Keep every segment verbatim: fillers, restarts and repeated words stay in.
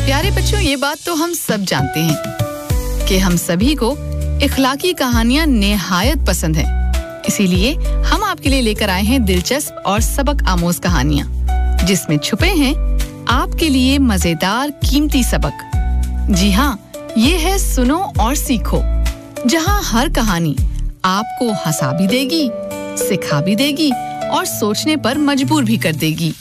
प्यारे बच्चों, ये बात तो हम सब जानते हैं कि हम सभी को इखलाकी कहानियां निहायत पसंद हैं। इसीलिए हम आपके लिए लेकर आए हैं दिलचस्प और सबक आमोज कहानियां, जिसमें छुपे हैं आपके लिए मजेदार कीमती सबक। जी हाँ, ये है सुनो और सीखो, जहाँ हर कहानी आपको हंसा भी देगी, सिखा भी देगी और सोचने पर मजबूर भी कर देगी।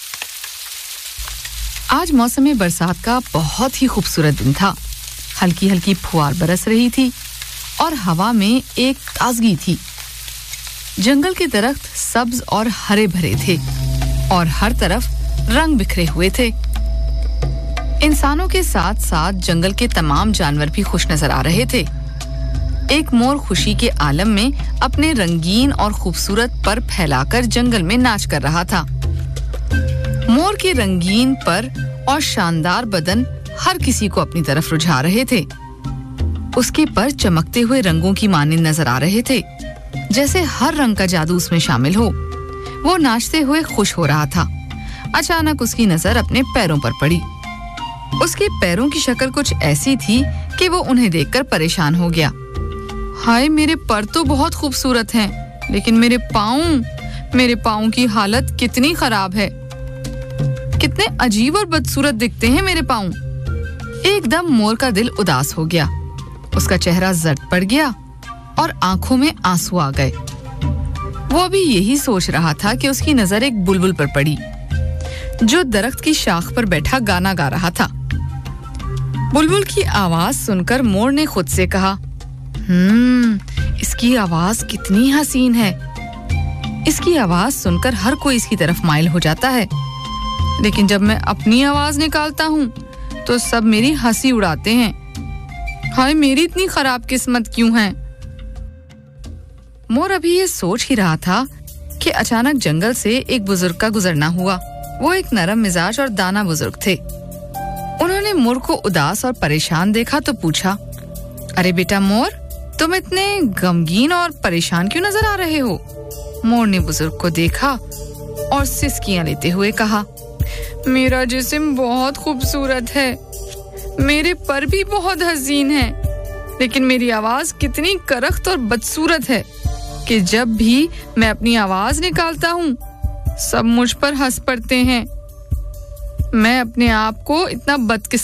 आज मौसम बरसात का बहुत ही खूबसूरत दिन था। हल्की हल्की फुहार बरस रही थी और हवा में एक ताजगी थी। जंगल के दरख्त सब्ज और हरे भरे थे और हर तरफ रंग बिखरे हुए थे। इंसानों के साथ साथ जंगल के तमाम जानवर भी खुश नजर आ रहे थे। एक मोर खुशी के आलम में अपने रंगीन और खूबसूरत पर फैलाकर जंगल में नाच कर रहा था। मोर के रंगीन पर और शानदार बदन हर किसी को अपनी तरफ रुझा रहे थे। उसके पर चमकते हुए रंगों की मानिंद नजर आ रहे थे, जैसे हर रंग का जादू उसमें शामिल हो। वो नाचते हुए खुश हो रहा था। अचानक उसकी नजर अपने पैरों पर पड़ी। उसके पैरों की शक्ल कुछ ऐसी थी कि वो उन्हें देखकर परेशान हो गया। हाय, मेरे पर तो बहुत खूबसूरत हैं, लेकिन मेरे पाँव मेरे पाँव की हालत कितनी खराब है। कितने अजीब और बदसूरत दिखते हैं मेरे पाँव। एकदम मोर का दिल उदास हो गया। उसका चेहरा जर्द पड़ गया और आंखों में आंसू आ गए। वो अभी यही सोच रहा था कि उसकी नजर एक बुलबुल पर पड़ी, जो दरख्त की शाख पर बैठा गाना गा रहा था। बुलबुल की आवाज सुनकर मोर ने खुद से कहा, हम्म, इसकी आवाज कितनी हसीन है। इसकी आवाज सुनकर हर कोई इसकी तरफ माइल हो जाता है, लेकिन जब मैं अपनी आवाज निकालता हूँ तो सब मेरी हंसी उड़ाते हैं। हाय, मेरी इतनी खराब किस्मत क्यों है। मोर अभी ये सोच ही रहा था कि अचानक जंगल से एक बुजुर्ग का गुजरना हुआ। वो एक नरम मिजाज और दाना बुजुर्ग थे। उन्होंने मोर को उदास और परेशान देखा तो पूछा, अरे बेटा मोर, तुम इतने गमगीन और परेशान क्यों नजर आ रहे हो? मोर ने बुजुर्ग को देखा और सिसकियां लेते हुए कहा, मेरा जिस्म बहुत खूबसूरत है, मेरे पर भी बहुत हसीन है, लेकिन मेरी आवाज कितनी करख्त और बदसूरत है कि जब भी मैं अपनी आवाज निकालता हूँ सब मुझ पर हंस पड़ते हैं। मैं अपने आप को इतना बदकिस्मत